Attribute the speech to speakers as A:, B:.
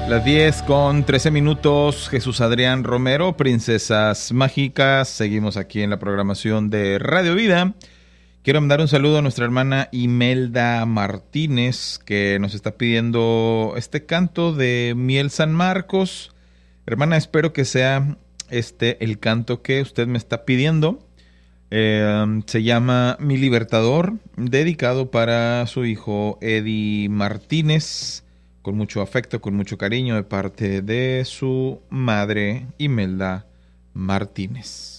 A: Las 10:13, Jesús Adrián Romero, Princesas Mágicas. Seguimos aquí en la programación de Radio Vida. Quiero mandar un saludo a nuestra hermana Imelda Martínez, que nos está pidiendo este canto de Miel San Marcos. Hermana, espero que sea el canto que usted me está pidiendo. Se llama Mi Libertador, dedicado para su hijo Eddie Martínez, con mucho afecto, con mucho cariño de parte de su madre Imelda Martínez.